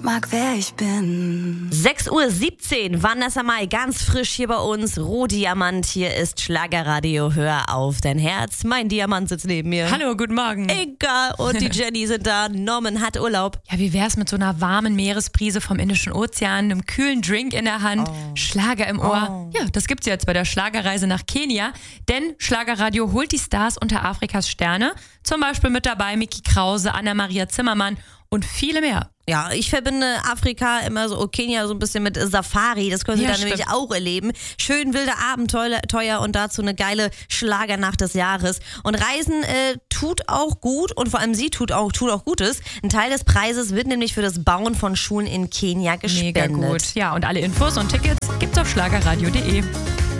mag, wer ich bin. 6:17 Uhr, Vanessa Mai, ganz frisch hier bei uns. Rohdiamant, hier ist Schlagerradio. Hör auf dein Herz. Mein Diamant sitzt neben mir. Hallo, guten Morgen. Inka und die Jenny sind da. Norman hat Urlaub. Ja, wie wär's mit so einer warmen Meeresbrise vom Indischen Ozean, einem kühlen Drink in der Hand, Schlager im Ohr? Ja, das gibt's jetzt bei der Schlagerreise nach Kenia. Denn Schlagerradio holt die Stars unter Afrikas Sterne. Zum Beispiel mit dabei Micky Krause, Anna-Maria Zimmermann und viele mehr. Ja, ich verbinde Afrika immer so, Kenia so ein bisschen mit Safari. Das können Sie dann nämlich auch erleben. Schön wilde Abenteuer und dazu eine geile Schlagernacht des Jahres. Und Reisen tut auch gut und vor allem sie tut auch Gutes. Ein Teil des Preises wird nämlich für das Bauen von Schulen in Kenia gespendet. Mega gut. Ja, und alle Infos und Tickets gibt's auf schlagerradio.de.